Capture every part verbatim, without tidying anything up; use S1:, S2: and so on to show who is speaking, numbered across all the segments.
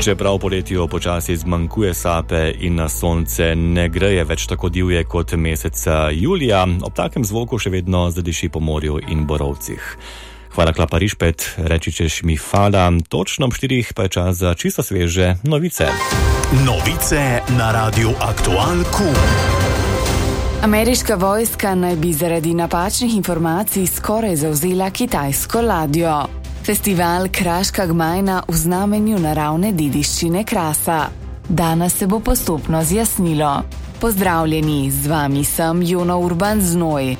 S1: Čeprav poletju počasi zmanjkuje sape in na sonce ne greje več tako divje kot meseca julija, ob takem zvoku še vedno zadiši po morju in borovcih. Hvala Klapa Rišpet, reči češ mi hvala, točno ob štirih pa je čas za čisto sveže novice.
S2: Novice na Radiu Aktual Q.
S3: Ameriška vojska naj bi zaradi napačnih informacij skoraj zavzela kitajsko ladjo. Festival Kraška gmajna v znamenju naravne dediščine Krasa. Danes se bo postopno zjasnilo. Pozdravljeni, z vami sem Jona Urban Znoj.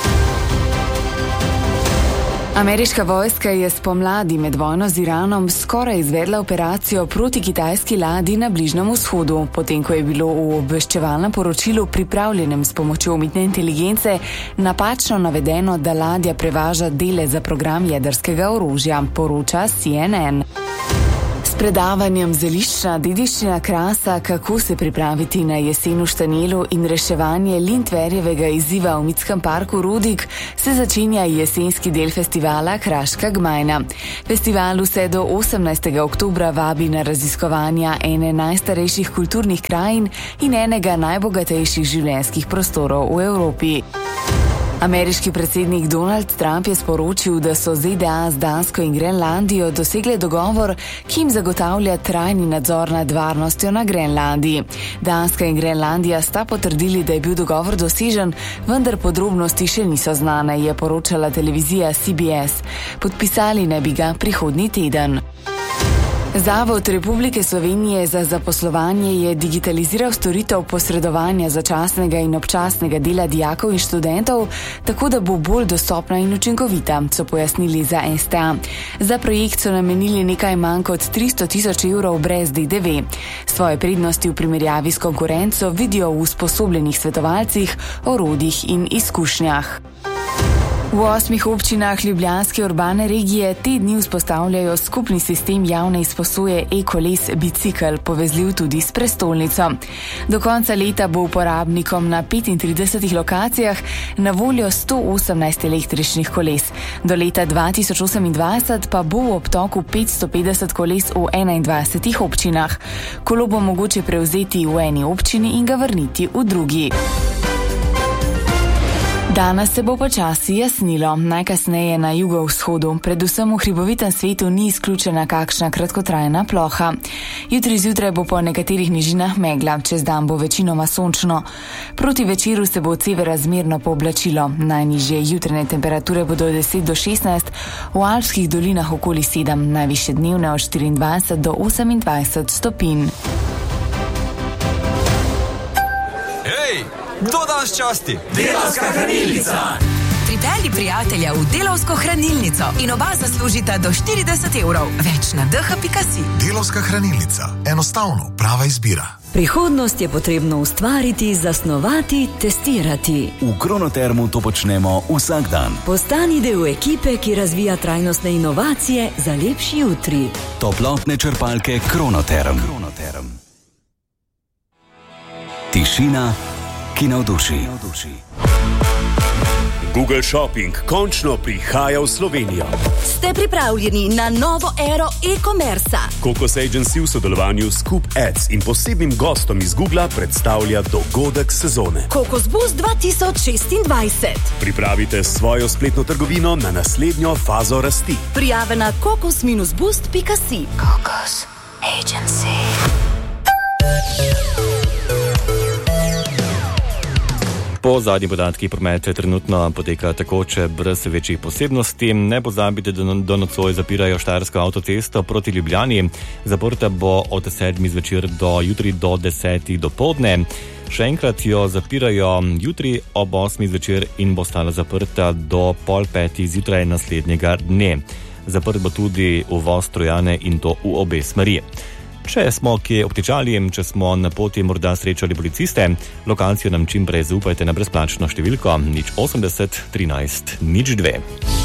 S3: Ameriška vojska je spomladi med vojno z Iranom skoraj izvedla operacijo proti kitajski ladji na Bližnjem vzhodu, potem ko je bilo v obveščevalnem poročilu pripravljenem s pomočjo umetne inteligence napačno navedeno, da ladja prevaža dele za program jedrskega orožja, poroča C N N. S predavanjem zelišča dediščina Krasa, kako se pripraviti na jesen v Štanjelu in reševanje Lindtverjevega izziva v Mitskem parku Rodik, se začenja jesenski del festivala Kraška gmajna. Festival vse do osemnajstega oktobra vabi na raziskovanja ene najstarejših kulturnih krajin in enega najbogatejših življenjskih prostorov v Evropi. Ameriški predsednik Donald Trump je sporočil, da so Z D A z Dansko in Grenlandijo dosegle dogovor, ki jim zagotavlja trajni nadzor nad varnostjo na Grenlandiji. Danska in Grenlandija sta potrdili, da je bil dogovor dosežen, vendar podrobnosti še niso znane, je poročala televizija C B S. Podpisali naj bi ga prihodnji teden. Zavod Republike Slovenije za zaposlovanje je digitaliziral storitev posredovanja začasnega in občasnega dela dijakov in študentov, tako da bo bolj dostopna in učinkovita, so pojasnili za S T A. Za projekt so namenili nekaj manj kot tristo tisoč evrov brez D D V. Svoje prednosti v primerjavi s konkurenco vidijo v usposobljenih svetovalcih, orodjih in izkušnjah. V osmih občinah ljubljanske urbane regije te dni vzpostavljajo skupni sistem javne izposoje e-koles bicikel, povezljiv tudi s prestolnico. Do konca leta bo uporabnikom na petintridesetih lokacijah na voljo sto osemnajst električnih koles. Do leta dva tisoč osemindvajset pa bo v obtoku petsto petdeset koles v enaindvajsetih občinah. Kolo bo mogoče prevzeti v eni občini in ga vrniti v drugi. Danes se bo počasi jasnilo, najkasneje na jugovzhodu, predvsem v hribovitem svetu ni izključena kakšna kratkotrajna ploha. Jutri zjutraj bo po nekaterih nižinah megla, čez dan bo večinoma sončno. Proti večeru se bo od severa zmerno pooblačilo. Najnižje jutranje temperature bodo od deset do šestnajst, v alpskih dolinah okoli sedem, najvišje dnevne od štiriindvajset do osemindvajset stopinj.
S4: Kdo danes časti?
S5: Delavska hranilnica!
S6: Pripelji prijatelja v Delavsko hranilnico in oba zaslužita do štirideset evrov. Več na d h pika si.
S2: Delavska hranilnica. Enostavno, prava izbira.
S7: Prihodnost je potrebno ustvariti, zasnovati, testirati.
S8: V Kronotermu to počnemo vsak dan.
S7: Postani del ekipe, ki razvija trajnostne inovacije za lepši jutri.
S8: Toplotne črpalke Kronoterm. Kronoterm. Tišina, ki navduši.
S9: Google Shopping končno prihaja v Slovenijo.
S10: Ste pripravljeni na novo ero e-commerca?
S9: Kokos Agency v sodelovanju s Scoop Ads in posebnim gostom iz Googla predstavlja dogodek sezone.
S10: Kokos Boost dva tisoč šestindvajset.
S9: Pripravite svojo spletno trgovino na naslednjo fazo rasti.
S10: Prijave na kokos boost pika si.
S6: Kokos Agency.
S1: Po zadnjih podatkih promet trenutno poteka takoče brez večjih posebnosti. Ne pozabite, da do nocoj zapirajo Štajersko avtocesto proti Ljubljani. Zaprta bo od sedmih zvečer do jutri do desetih dopoldne. Še enkrat jo zapirajo jutri ob osmih zvečer in bo stala zaprta do pol petih zjutraj naslednjega dne. Zaprt bo tudi uvoz Trojane in to v obe smeri. Če smo kje obtičali, če smo na poti morda srečali policiste, lokacijo nam čim prej zaupajte na brezplačno številko nič osemdeset trinajst nič dve.